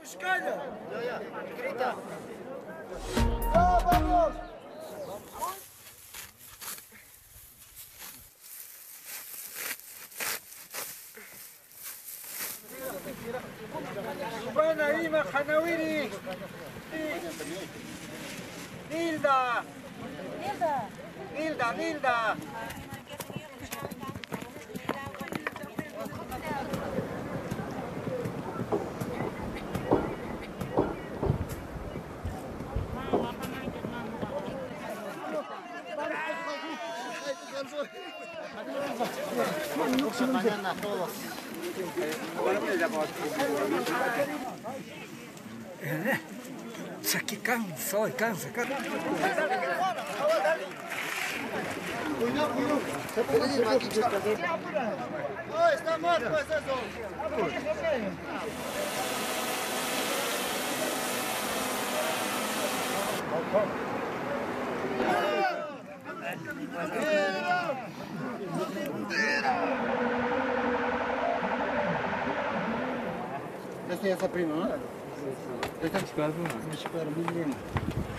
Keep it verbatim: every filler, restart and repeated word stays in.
escalha! Ya, ya, grita! Já, vamos! Subana Ima Hanawiri! Nilda! Nilda! Nilda, Nilda! Mañana todos. Isso aqui cansa, olha, cansa, cansa. Cuidado, cuidado. Se puede ir aquí. Oh, está mal, pues eso. Esta é essa prima, não é? Esta é a escola, não é? A escola, menino.